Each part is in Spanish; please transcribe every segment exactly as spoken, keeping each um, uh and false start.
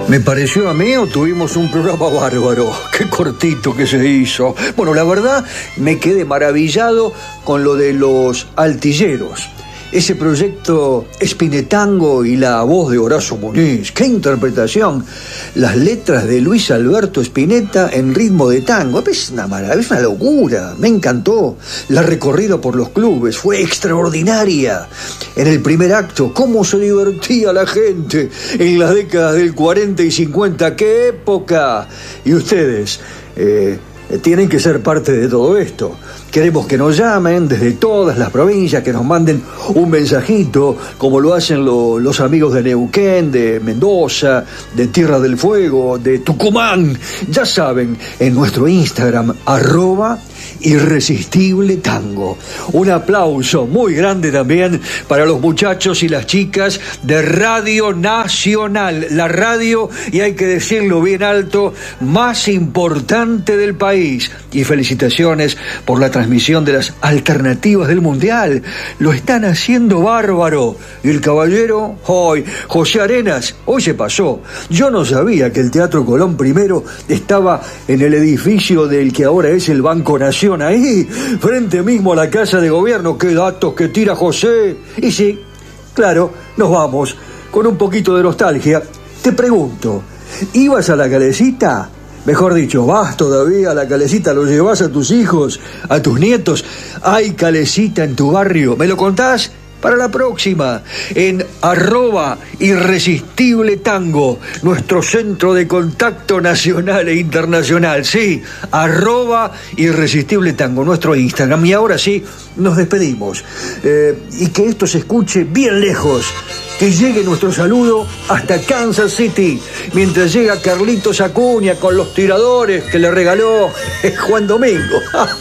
¿Me pareció a mí o tuvimos un programa bárbaro? Qué cortito que se hizo. Bueno, la verdad, me quedé maravillado con lo de los altilleros. Ese proyecto Spinetango y la voz de Horacio Muniz. ¡Qué interpretación! Las letras de Luis Alberto Spinetta en ritmo de tango. Es una maravilla, es una locura. Me encantó. La recorrida por los clubes fue extraordinaria. En el primer acto, cómo se divertía la gente en las décadas del cuarenta y cincuenta. ¡Qué época! Y ustedes eh, tienen que ser parte de todo esto. Queremos que nos llamen desde todas las provincias, que nos manden un mensajito, como lo hacen lo, los amigos de Neuquén, de Mendoza, de Tierra del Fuego, de Tucumán. Ya saben, en nuestro Instagram, arroba Irresistible Tango. Un aplauso muy grande también para los muchachos y las chicas de Radio Nacional, la radio, y hay que decirlo bien alto, más importante del país. Y felicitaciones por la transmisión de las alternativas del Mundial. Lo están haciendo bárbaro. Y el caballero, hoy, José Arenas, hoy se pasó. Yo no sabía que el Teatro Colón primero estaba en el edificio del que ahora es el Banco Nación, ahí, frente mismo a la Casa de Gobierno. ¡Qué datos que tira José! Y sí, claro, nos vamos con un poquito de nostalgia. Te pregunto, ¿ibas a la Calecita? Mejor dicho, vas todavía a la Calecita, lo llevas a tus hijos, a tus nietos. ¿Hay Calecita en tu barrio? ¿Me lo contás? Para la próxima, en arroba Irresistible Tango, nuestro centro de contacto nacional e internacional. Sí, arroba Irresistible Tango, nuestro Instagram. Y ahora sí, nos despedimos. Eh, y que esto se escuche bien lejos. Que llegue nuestro saludo hasta Kansas City, mientras llega Carlitos Acuña con los tiradores que le regaló Juan Domingo.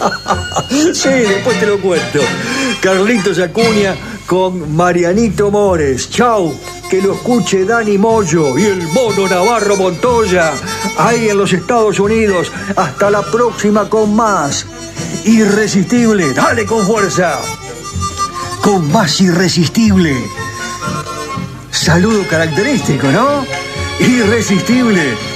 Sí, después te lo cuento. Carlitos Acuña con Marianito Mores. Chau, que lo escuche Dani Moyo y el Mono Navarro Montoya, ahí en los Estados Unidos. Hasta la próxima con más Irresistible. Dale con fuerza. Con más Irresistible. Saludo característico, ¿no? Irresistible.